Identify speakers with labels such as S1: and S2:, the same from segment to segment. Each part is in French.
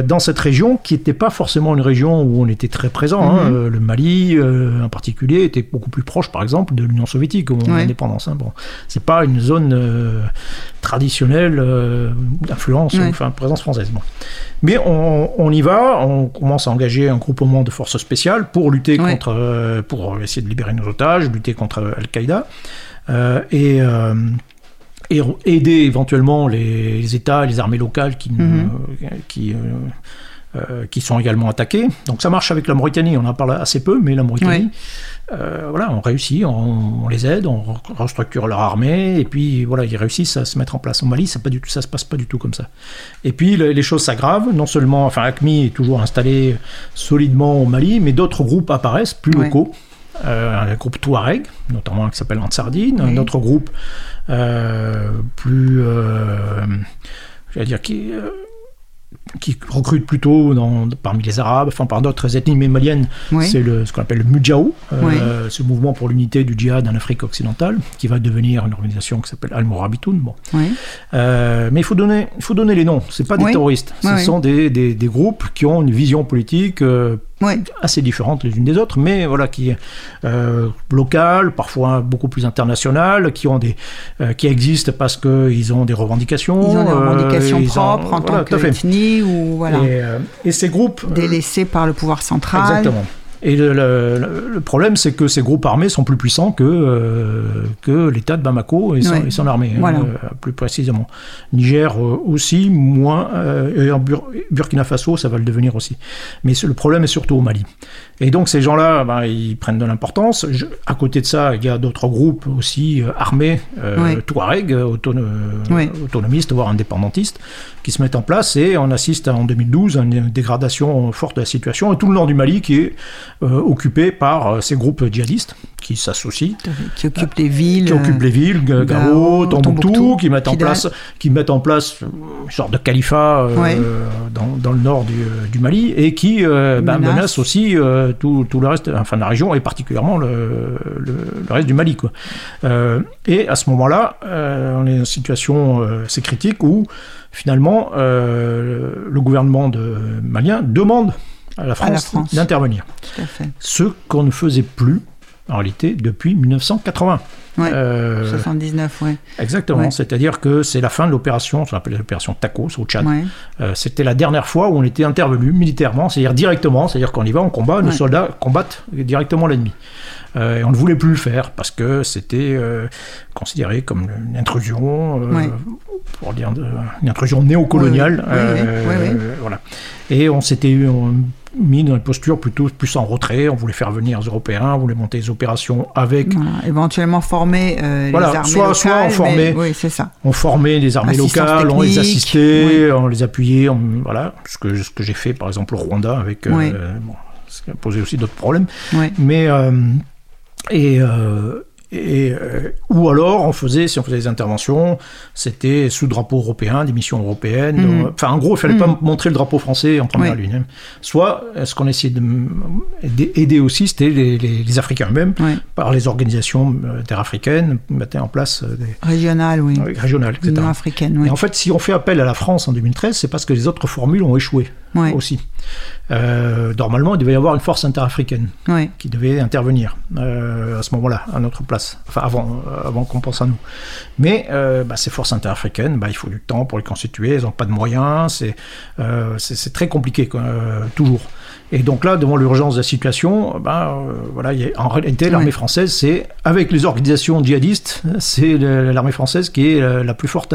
S1: dans cette région qui n'était pas forcément une région où on était très présent. Le Mali, en particulier, était beaucoup plus proche, par exemple, de l'Union soviétique au moment de l'indépendance. Bon, c'est pas une zone traditionnelle d'influence, présence française. Bon. Mais on y va, on commence à engager un groupement de forces spéciales pour lutter contre, pour essayer de libérer nos otages, lutter contre Al-Qaïda, et aider éventuellement les États et les armées locales qui sont également attaqués. Donc ça marche avec la Mauritanie, on en parle assez peu, mais la Mauritanie, on réussit, on les aide, on restructure leur armée, et puis voilà, ils réussissent à se mettre en place. Au Mali, ça se passe pas du tout comme ça. Et puis les choses s'aggravent, non seulement, AQMI est toujours installé solidement au Mali, mais d'autres groupes apparaissent, plus locaux. Un groupe Touareg, notamment qui s'appelle Ansardine, un autre groupe plus, qui recrute plutôt parmi les Arabes, par d'autres ethnies mémaliennes, c'est ce qu'on appelle le Mudjahou, ce mouvement pour l'unité du djihad en Afrique occidentale, qui va devenir une organisation qui s'appelle Al-Mourabitoun. Bon. Mais il faut donner les noms, c'est pas des terroristes, ce sont des groupes qui ont une vision politique assez différentes les unes des autres, mais voilà, qui locales, parfois beaucoup plus internationales, qui existent parce qu'ils ont des revendications.
S2: Ils ont des revendications propres en tant qu'ethnie, ou voilà.
S1: Et ces groupes
S2: délaissés par le pouvoir central.
S1: Exactement. Et le problème, c'est que ces groupes armés sont plus puissants que l'État de Bamako et son armée, plus précisément. Niger aussi, moins, et en Burkina Faso, ça va le devenir aussi. Mais le problème est surtout au Mali. Et donc ces gens-là, ils prennent de l'importance. À côté de ça, il y a d'autres groupes aussi armés, Touareg, autonomistes, voire indépendantistes, qui se mettent en place, et on assiste en 2012 à une dégradation forte de la situation, et tout le nord du Mali qui est occupé par ces groupes djihadistes qui s'associent,
S2: qui occupent les villes,
S1: Gao, Tombouctou, qui mettent en place une sorte de califat dans le nord du Mali, et qui menacent aussi tout le reste, de la région, et particulièrement le reste du Mali, quoi. Et à ce moment-là, on est dans une situation assez critique où finalement le gouvernement malien demande à la France d'intervenir.
S2: Tout à fait.
S1: Ce qu'on ne faisait plus, en réalité, depuis 1980.
S2: 79,
S1: Exactement, c'est-à-dire que c'est la fin de l'opération, on appelle l'opération Tacos au Tchad. C'était la dernière fois où on était intervenu militairement, c'est-à-dire directement, c'est-à-dire qu'on y va, on combat, nos soldats combattent directement l'ennemi. Et on ne voulait plus le faire parce que c'était considéré comme une intrusion, pour dire une intrusion néocoloniale. Voilà. Et on s'était mis dans une posture plus en retrait, on voulait faire venir les Européens, on voulait monter des opérations avec...
S2: éventuellement former les armées locales. Soit on formait des armées locales, on les assistait, on les appuyait, ce que j'ai fait par exemple au Rwanda avec... ce qui a posé aussi d'autres problèmes.
S1: Mais... ou alors, si on faisait des interventions, c'était sous drapeau européen, des missions européennes. En gros, il ne fallait pas montrer le drapeau français en première ligne. Soit, ce qu'on essayait d'aider aussi, c'était les Africains eux-mêmes, par les organisations interafricaines, mettaient en place des...
S2: Régionales,
S1: régionales, etc.
S2: L'Union africaine,
S1: Et en fait, si on fait appel à la France en 2013, c'est parce que les autres formules ont échoué aussi. Normalement, il devait y avoir une force interafricaine qui devait intervenir à ce moment-là, à notre place. Avant qu'on pense à nous. Mais ces forces interafricaines, il faut du temps pour les constituer, elles n'ont pas de moyens, c'est très compliqué, toujours. Et donc là, devant l'urgence de la situation, en réalité, l'armée française, c'est, avec les organisations djihadistes, c'est l'armée française qui est la plus forte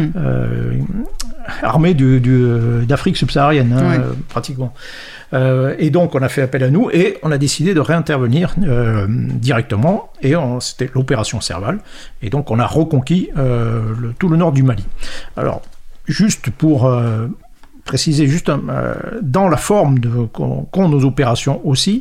S1: armée d'Afrique subsaharienne, pratiquement. Et donc, on a fait appel à nous et on a décidé de réintervenir directement. Et c'était l'opération Serval. Et donc, on a reconquis tout le nord du Mali. Alors, juste pour... préciser dans la forme qu'ont nos opérations aussi,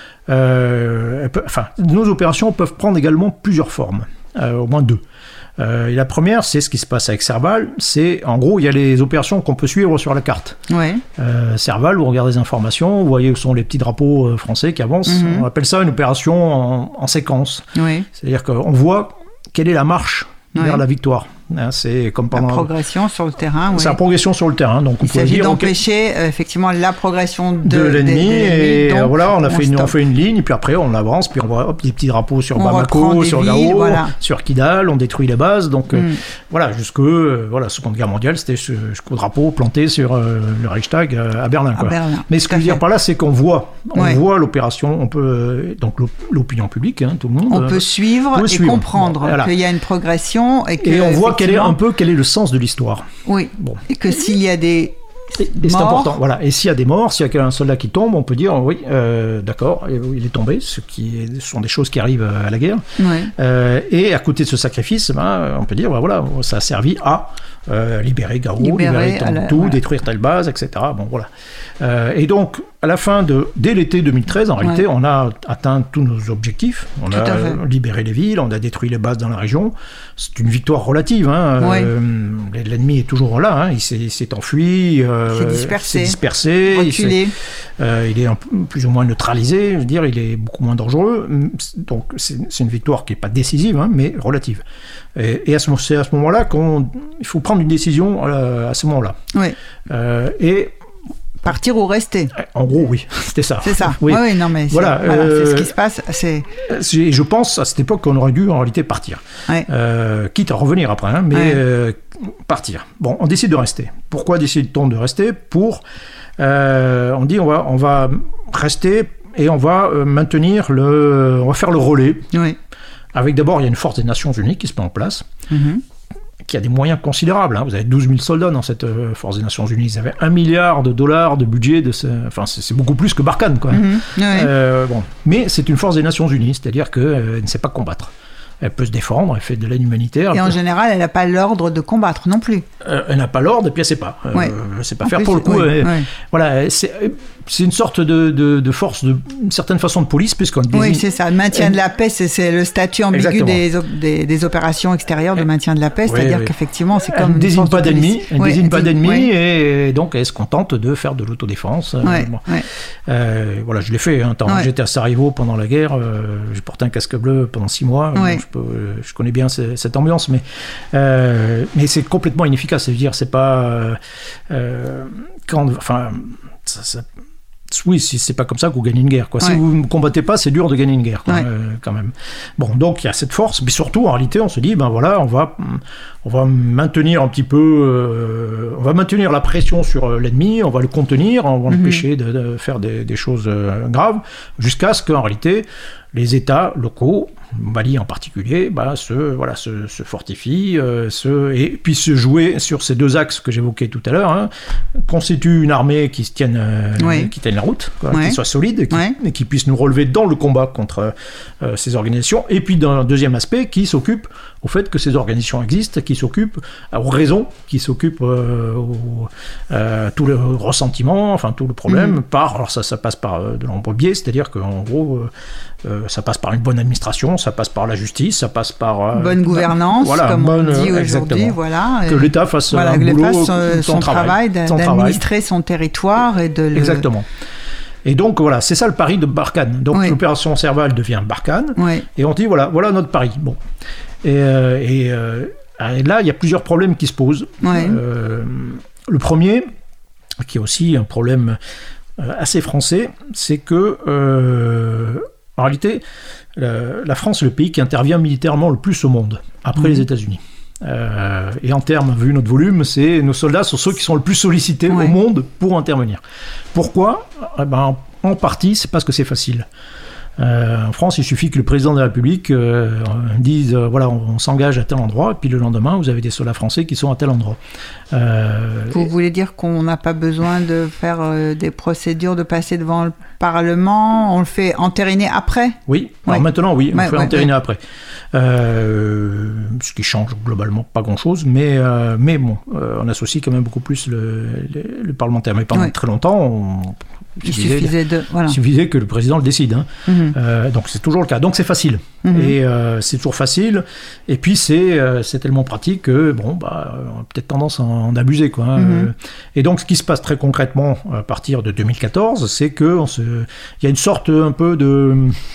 S1: nos opérations peuvent prendre également plusieurs formes, au moins deux. Et la première, c'est ce qui se passe avec Serval. C'est, en gros, il y a les opérations qu'on peut suivre sur la carte. Serval, vous regardez les informations, vous voyez où sont les petits drapeaux français qui avancent. On appelle ça une opération en séquence. C'est-à-dire qu'on voit quelle est la marche vers la victoire.
S2: Hein, c'est comme pendant...
S3: La progression sur le terrain, oui.
S2: C'est la progression sur le terrain. Donc
S3: il s'agit d'empêcher effectivement la progression de
S2: l'ennemi. Et voilà, on fait une ligne, puis après on avance, puis on voit des petits drapeaux sur Bamako, sur Gao, sur Kidal, on détruit les bases. Donc voilà, la Seconde Guerre mondiale, c'était jusqu'au drapeau planté sur le Reichstag à Berlin. Quoi. Mais ce que je veux dire par là, c'est qu'on voit l'opération, on peut, donc l'opinion publique, hein, tout le monde.
S3: On peut suivre et comprendre qu'il y a une progression. Et
S2: on voit quel est le sens de l'histoire.
S3: Oui, et que s'il y a des...
S2: Et c'est important, voilà. Et s'il y a des morts, s'il y a un soldat qui tombe, on peut dire oui, d'accord, il est tombé, ce sont des choses qui arrivent à la guerre. Et à côté de ce sacrifice, on peut dire voilà, ça a servi à libérer Gao, libérer Tombouctou, détruire telle base, etc. Bon, voilà. Et donc, à la fin dès l'été 2013, en réalité, on a atteint tous nos objectifs. On a libéré les villes, on a détruit les bases dans la région. C'est une victoire relative. Hein. L'ennemi est toujours là. Hein. Il s'est enfui, s'est dispersé,
S3: reculé.
S2: Il est plus ou moins neutralisé. Je veux dire, il est beaucoup moins dangereux. Donc, c'est une victoire qui n'est pas décisive, hein, mais relative. Et c'est à ce moment-là qu'il faut prendre une décision à ce moment-là. Et
S3: partir ou rester.
S2: En gros, oui, c'était ça.
S3: C'est ça. Oui, non, mais
S2: voilà,
S3: c'est ce qui se passe.
S2: Je pense à cette époque qu'on aurait dû en réalité partir, quitte à revenir après, hein, mais partir. Bon, on décide de rester. Pourquoi décide-t-on de rester ? On dit on va rester et on va maintenir on va faire le relais. Avec d'abord, il y a une force des Nations Unies qui se met en place. Qui a des moyens considérables. Hein. Vous avez 12 000 soldats dans cette force des Nations Unies. Ils avaient $1 milliard de budget. C'est beaucoup plus que Barkhane. Quoi. Mais c'est une force des Nations Unies, c'est-à-dire qu'elle ne sait pas combattre. Elle peut se défendre, elle fait de l'aide humanitaire.
S3: Et en général, elle n'a pas l'ordre de combattre non plus.
S2: Elle n'a pas l'ordre et puis elle ne sait pas. Elle ne sait pas faire pour le coup. Voilà, c'est une sorte de force, d'une certaine façon de police, puisqu'on désigne...
S3: Oui, c'est ça. Le maintien de la paix, c'est le statut ambigu des opérations extérieures de maintien de la paix, c'est-à-dire qu'effectivement, c'est comme...
S2: Elle ne désigne pas d'ennemis, et donc elle se contente de faire de l'autodéfense. Voilà, je l'ai fait. Hein. J'étais à Sarajevo pendant la guerre, j'ai porté un casque bleu pendant 6 mois. Je connais bien cette ambiance, mais c'est complètement inefficace. C'est-à-dire, c'est pas... oui, c'est pas comme ça que vous gagnez une guerre. Quoi. Si vous ne combattez pas, c'est dur de gagner une guerre, quoi, quand même. Bon, donc il y a cette force, mais surtout, en réalité, on se dit, on va maintenir un petit peu... on va maintenir la pression sur l'ennemi, on va le contenir, on va l'empêcher de faire des choses graves, jusqu'à ce qu'en réalité, les États locaux, Mali en particulier, se fortifient et puissent se jouer sur ces deux axes que j'évoquais tout à l'heure, hein, constituent une armée qui tienne la route, qui soit solide, et qui puisse nous relever dans le combat contre ces organisations, et puis d'un deuxième aspect, qui s'occupe au fait que ces organisations existent, qui s'occupent aux raisons, qui s'occupent tout le ressentiment, enfin tout le problème, alors ça passe par de nombreux biais, c'est-à-dire qu'en gros, ça passe par une bonne administration, ça passe par la justice, ça passe par...
S3: bonne gouvernance, comme on dit aujourd'hui,
S2: que l'État fasse un boulot,
S3: son travail d'administrer son territoire et de le...
S2: Exactement. Et donc voilà, c'est ça le pari de Barkhane. Donc l'opération Serval devient Barkhane, et on dit voilà notre pari. Bon. Et là, il y a plusieurs problèmes qui se posent. Le premier, qui est aussi un problème assez français, c'est que en réalité, la France est le pays qui intervient militairement le plus au monde, après les États-Unis. Et en termes, vu notre volume, nos soldats sont ceux qui sont le plus sollicités au monde pour intervenir. Pourquoi ? En partie, c'est parce que c'est facile. En France, il suffit que le président de la République dise on s'engage à tel endroit, et puis le lendemain, vous avez des soldats français qui sont à tel endroit.
S3: Vous voulez dire qu'on n'a pas besoin de faire des procédures, de passer devant le Parlement, on le fait entériner après ?
S2: Oui, alors maintenant, oui, on le fait entériner après. Ce qui change globalement pas grand-chose, mais bon, on associe quand même beaucoup plus le parlementaire. Mais pendant très longtemps, il suffisait que le président le décide. Hein. Donc c'est toujours le cas. Donc c'est facile. Et c'est toujours facile. Et puis c'est tellement pratique que on a peut-être tendance à en abuser, quoi. Hein. Et donc ce qui se passe très concrètement à partir de 2014, c'est que il y a une sorte un peu de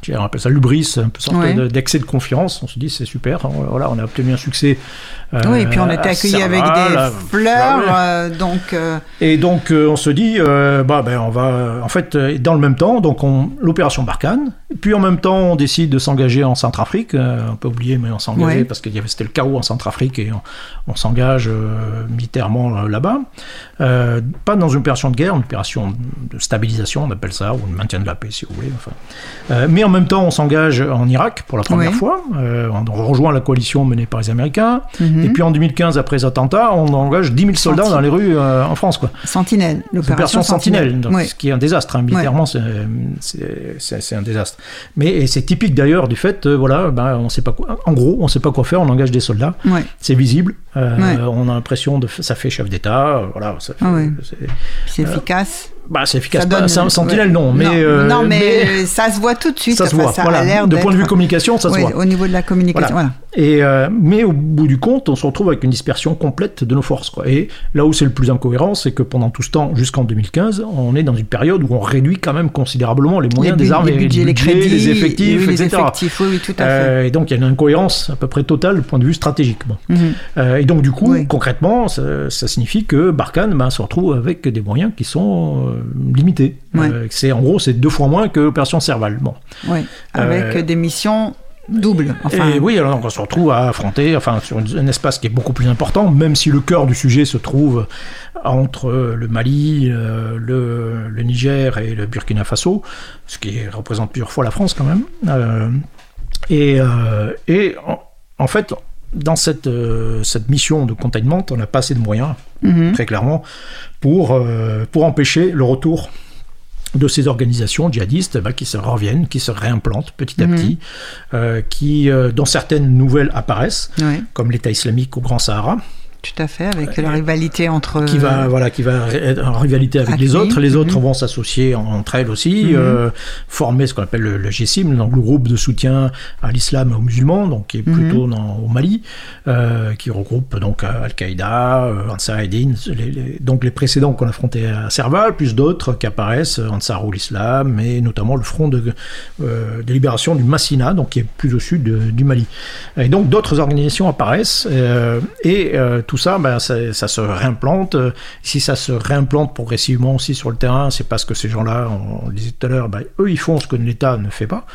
S1: on appelle ça l'ubris, un peu sorte d'excès de confiance. On se dit c'est super, voilà, on a obtenu un succès.
S3: Oui, et puis on était accueillis avec des fleurs, donc.
S1: Et donc on se dit, on va, en fait, dans le même temps, donc l'opération Barkhane. Puis en même temps, on décide de s'engager en Centrafrique. On peut oublier, mais on s'engageait parce que c'était le chaos en Centrafrique et on s'engage militairement là-bas. Pas dans une opération de guerre, une opération de stabilisation, on appelle ça, ou de maintien de la paix, si vous voulez. Enfin. Mais en même temps, on s'engage en Irak pour la première fois. On rejoint la coalition menée par les Américains. Et puis en 2015, après les attentats, on engage 10 000 soldats dans les rues en France.
S3: Sentinelle,
S1: l'opération Sentinelle. Donc, ce qui est un désastre. Militairement, c'est un désastre. Mais c'est typique d'ailleurs du fait, on sait pas quoi. En gros, on ne sait pas quoi faire, on engage des soldats. C'est visible. On a l'impression ça fait chef d'État. Voilà, ça fait,
S3: c'est efficace.
S1: C'est efficace. Sentinelle, non.
S3: Mais ça se voit tout de suite.
S1: Ça se voit. De point de vue communication, ça se voit.
S3: Au niveau de la communication, voilà.
S1: Mais au bout du compte, on se retrouve avec une dispersion complète de nos forces. Et là où c'est le plus incohérent, c'est que pendant tout ce temps, jusqu'en 2015, on est dans une période où on réduit quand même considérablement les moyens des armées,
S3: les budgets, les crédits,
S1: les effectifs, etc.
S3: Oui, tout à fait.
S1: Et donc il y a une incohérence à peu près totale du point de vue stratégique. Et donc du coup, concrètement, ça signifie que Barkhane se retrouve avec des moyens qui sont limités. En gros, c'est 2 fois moins que l'opération Serval.
S3: Avec des missions doubles.
S1: Et alors on se retrouve à affronter sur un espace qui est beaucoup plus important, même si le cœur du sujet se trouve entre le Mali, le Niger et le Burkina Faso, ce qui représente plusieurs fois la France quand même. En fait, dans cette mission de containment, on n'a pas assez de moyens, très clairement, pour empêcher le retour de ces organisations djihadistes qui se reviennent, qui se réimplantent petit à petit, dont certaines nouvelles apparaissent, comme l'État islamique au Grand Sahara.
S3: Tout à fait, avec la rivalité entre...
S1: Qui va être en rivalité avec les autres. Les autres vont s'associer entre elles aussi, former ce qu'on appelle le GSIM, donc le groupe de soutien à l'islam et aux musulmans, donc qui est plutôt au Mali, qui regroupe donc Al-Qaïda, Ansar Eddin, donc les précédents qu'on affrontait à Serval, plus d'autres qui apparaissent, Ansarul Islam, et notamment le front de libération du Massina, donc qui est plus au sud du Mali. Et donc d'autres organisations apparaissent, tout ça, ça se réimplante. Si ça se réimplante progressivement aussi sur le terrain, c'est parce que ces gens-là, on le disait tout à l'heure, eux, ils font ce que l'État ne fait pas.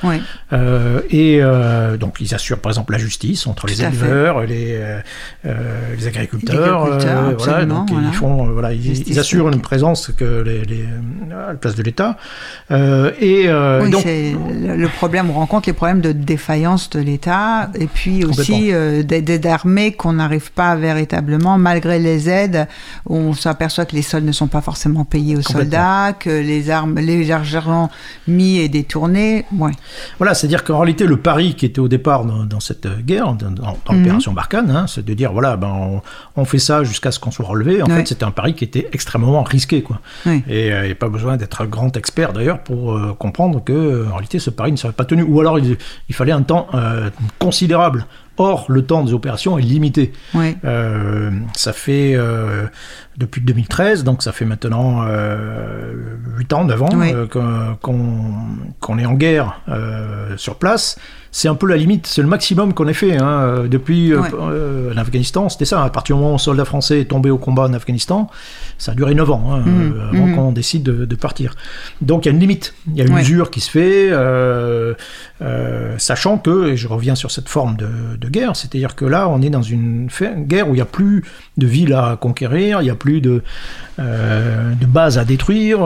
S1: Donc, ils assurent, par exemple, la justice entre les éleveurs, les agriculteurs. Donc, ils assurent une présence à la place de l'État.
S3: Donc, c'est le problème, on rencontre les problèmes de défaillance de l'État, et puis aussi des armées qu'on n'arrive pas véritablement, malgré les aides, on s'aperçoit que les soldes ne sont pas forcément payés aux soldats, que les argent mis et détournés.
S1: Voilà, c'est-à-dire qu'en réalité, le pari qui était au départ dans cette guerre, dans l'opération Barkhane, c'est de dire, on fait ça jusqu'à ce qu'on soit relevé. En fait, c'était un pari qui était extrêmement risqué. Et il n'y a pas besoin d'être un grand expert, d'ailleurs, pour comprendre qu'en réalité, ce pari ne serait pas tenu. Ou alors, il fallait un temps considérable. Or, le temps des opérations est limité. Ça fait depuis 2013, donc ça fait maintenant 8 ans, 9 ans qu'on est en guerre sur place. C'est un peu la limite, c'est le maximum qu'on ait fait depuis l'Afghanistan. C'était ça, à partir du moment où un soldat français est tombé au combat en Afghanistan, ça a duré 9 ans avant qu'on décide de partir. Donc il y a une limite, il y a une usure qui se fait, sachant que, et je reviens sur cette forme de guerre, c'est-à-dire que là on est dans une guerre où il n'y a plus de villes à conquérir, il n'y a plus de bases à détruire.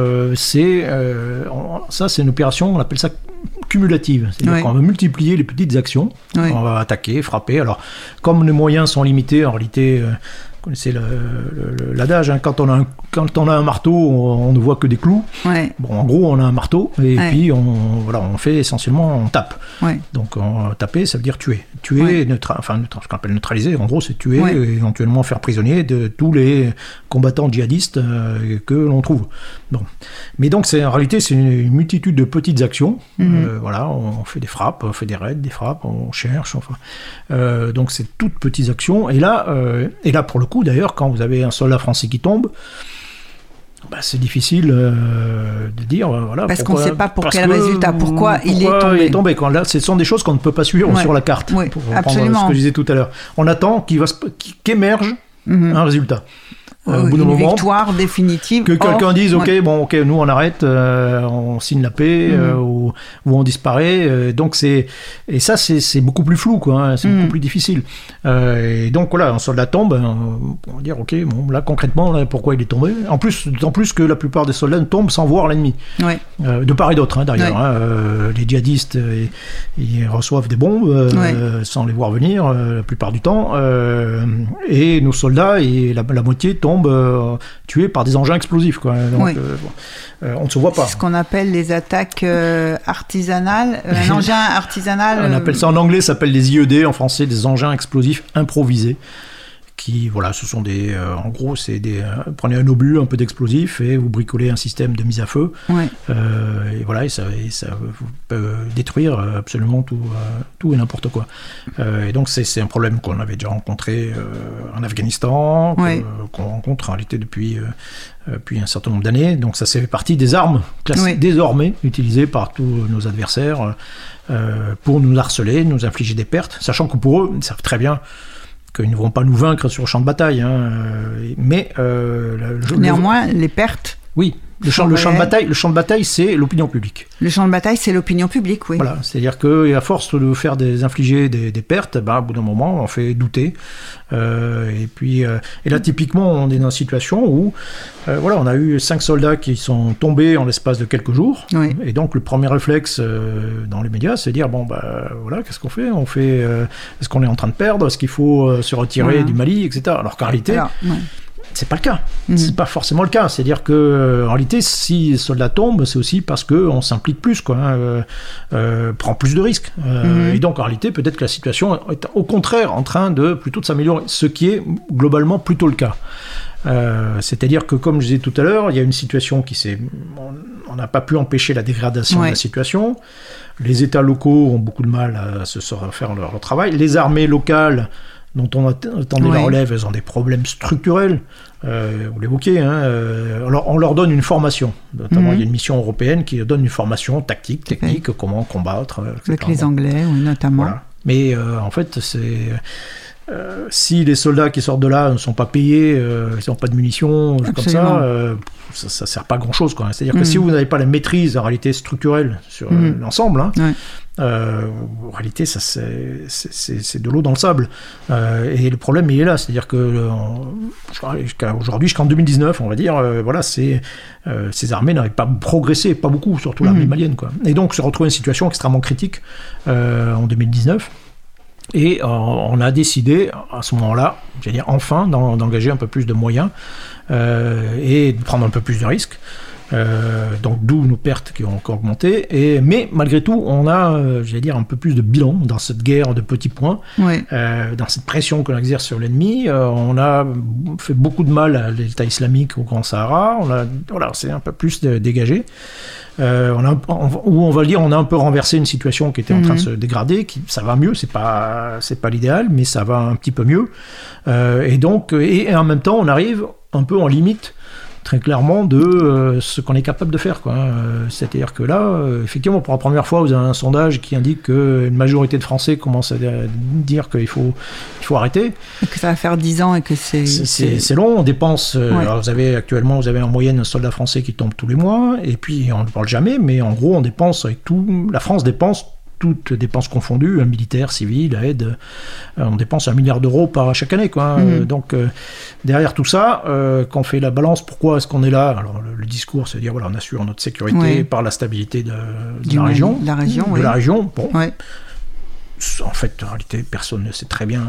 S1: Ça c'est une opération, on appelle ça cumulative, c'est-à-dire qu'on va multiplier les petites actions, on va attaquer, frapper. Alors comme les moyens sont limités, en réalité, vous connaissez l'adage, quand on a un marteau, on ne voit que des clous. En gros, on a un marteau et puis on fait essentiellement, on tape. Donc taper, ça veut dire tuer. Tuer, ce qu'on appelle neutraliser, en gros, c'est tuer et éventuellement faire prisonnier de tous les combattants djihadistes que l'on trouve. Mais donc, en réalité, c'est une multitude de petites actions. On fait des frappes, on fait des raids, des frappes, on cherche. Donc, c'est toutes petites actions. Et là, pour le coup, d'ailleurs, quand vous avez un soldat français qui tombe, C'est difficile de dire, voilà.
S3: Parce qu'on ne sait pas pour quel résultat, pourquoi il est tombé.
S1: Quand là, ce sont des choses qu'on ne peut pas suivre sur la carte.
S3: Oui,
S1: pour
S3: absolument.
S1: Ce que je disais tout à l'heure. On attend qu'émerge un résultat.
S3: Au bout d'un moment, victoire définitive.
S1: Que quelqu'un dise, ok, nous on arrête, on signe la paix, ou on disparaît. Donc c'est beaucoup plus flou, quoi. Hein, c'est beaucoup plus difficile. Et donc voilà, un soldat tombe, on va dire, ok, là concrètement, là, pourquoi il est tombé. D'autant plus que la plupart des soldats tombent sans voir l'ennemi.
S3: Ouais.
S1: De part et d'autre, d'ailleurs. Ouais. Les djihadistes, ils reçoivent des bombes sans les voir venir la plupart du temps. Et nos soldats, et la moitié tombent tués par des engins explosifs, quoi. Donc, on ne se voit pas.
S3: C'est ce qu'on appelle les attaques artisanales. Un engin artisanal.
S1: On appelle ça en anglais, ça s'appelle des IED, en français des engins explosifs improvisés. Qui, voilà, ce sont des... en gros, c'est des... prenez un obus, un peu d'explosif, et vous bricolez un système de mise à feu.
S3: Ouais.
S1: Et voilà, et ça peut détruire absolument tout et n'importe quoi. Et donc, c'est un problème qu'on avait déjà rencontré en Afghanistan, qu'on rencontre en réalité depuis un certain nombre d'années. Donc, ça fait partie des armes désormais utilisées par tous nos adversaires pour nous harceler, nous infliger des pertes, sachant que pour eux, ils savent très bien qu'ils ne vont pas nous vaincre sur le champ de bataille. Mais
S3: néanmoins, les pertes...
S1: Oui, le champ de bataille, c'est l'opinion publique.
S3: Le champ de bataille, c'est l'opinion publique, oui.
S1: Voilà, c'est-à-dire qu'à force de faire infliger des pertes, au bout d'un moment, on fait douter. Et là, typiquement, on est dans une situation où on a eu 5 soldats qui sont tombés en l'espace de quelques jours.
S3: Oui.
S1: Et donc, le premier réflexe dans les médias, c'est de dire, qu'est-ce qu'on fait ? Est-ce qu'on est en train de perdre ? Est-ce qu'il faut se retirer du Mali, etc. Alors qu'en réalité... c'est pas le cas. C'est pas forcément le cas. C'est-à-dire que, en réalité, si les soldats tombent, c'est aussi parce qu'on s'implique plus, quoi, prend plus de risques. Et donc, en réalité, peut-être que la situation est au contraire en train plutôt de s'améliorer, ce qui est globalement plutôt le cas. C'est-à-dire que, comme je disais tout à l'heure, il y a une situation on n'a pas pu empêcher la dégradation de la situation. Les États locaux ont beaucoup de mal à faire leur travail. Les armées locales, dont on attendait la relève, elles ont des problèmes structurels. Vous l'évoquez, alors on leur donne une formation. Notamment, il y a une mission européenne qui donne une formation tactique, technique, comment combattre, etc.
S3: Avec les Anglais, notamment. Voilà.
S1: Mais en fait, si les soldats qui sortent de là ne sont pas payés, ils n'ont pas de munitions, comme ça ne sert pas à grand-chose, quoi. C'est-à-dire que si vous n'avez pas la maîtrise, en réalité, structurelle sur l'ensemble, en réalité, ça, c'est de l'eau dans le sable. Et le problème, il est là. C'est-à-dire que jusqu'en 2019, on va dire, ces armées n'avaient pas progressé, pas beaucoup, surtout l'armée malienne, quoi. Et donc, se retrouve une situation extrêmement critique en 2019. Et on a décidé, à ce moment-là, enfin, d'engager un peu plus de moyens et de prendre un peu plus de risques. Donc d'où nos pertes qui ont encore augmenté. Mais malgré tout, on a, un peu plus de bilan dans cette guerre de petits points, dans cette pression qu'on exerce sur l'ennemi. On a fait beaucoup de mal à l'État islamique au Grand Sahara. C'est un peu plus dégagé. On va dire, on a un peu renversé une situation qui était en train de se dégrader, ça va mieux, c'est pas l'idéal, mais ça va un petit peu mieux. Et en même temps, on arrive un peu en limite, très clairement, de ce qu'on est capable de faire, quoi. C'est-à-dire que là, effectivement, pour la première fois, vous avez un sondage qui indique qu'une majorité de Français commence à dire qu'il faut arrêter.
S3: Et que ça va faire 10 ans et que
S1: c'est long, on dépense... Alors vous avez en moyenne un soldat français qui tombe tous les mois, et puis on ne parle jamais, mais en gros, on dépense avec tout... La France dépense toutes dépenses confondues, un militaire, civil, aide, on dépense 1 milliard d'euros chaque année, quoi. Donc derrière tout ça, quand on fait la balance, pourquoi est-ce qu'on est là ? Alors le discours, c'est de dire on assure notre sécurité par la stabilité de la région. De la région. Bon. Ouais. En fait, en réalité, personne ne sait très bien.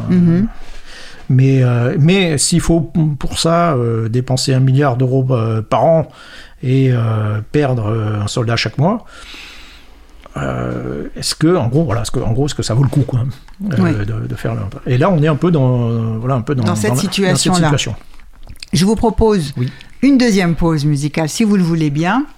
S1: Mais s'il faut pour ça dépenser 1 milliard d'euros par an et perdre un soldat chaque mois, est-ce que ça vaut le coup, quoi, de faire et là on est un peu dans
S3: cette situation-là. Je vous propose une deuxième pause musicale, si vous le voulez bien.